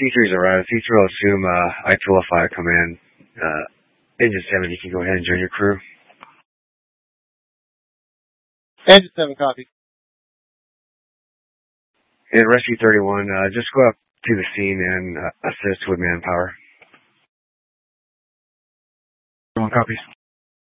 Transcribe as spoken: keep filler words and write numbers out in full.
C three's arrived. C three will assume uh, I two oh five come in. Uh, Engine seven, you can go ahead and join your crew. Engine seven, copy. And Rescue thirty-one, uh, just go up to the scene and uh, assist with manpower. One copies.